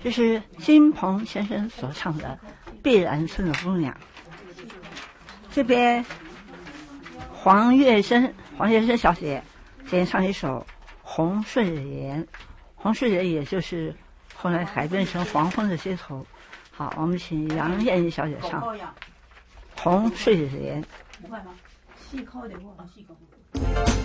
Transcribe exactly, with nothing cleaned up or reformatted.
这是金鹏先生所唱的《碧兰村的姑娘》。这边黄月生，黄月生小姐今天唱一首《红睡莲》，红睡莲也就是后来改编成《黄昏的街头》。好，我们请杨艳怡小姐唱《红睡莲》。